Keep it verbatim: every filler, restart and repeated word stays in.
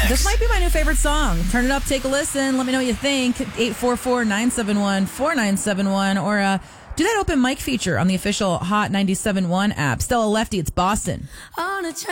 next. This might be my new favorite song. Turn it up, take a listen. Let me know what you think. eight four four, nine seven one, four nine seven one or uh, do that open mic feature on the official Hot ninety-seven point one app. Stella Lefty, it's Boston. On a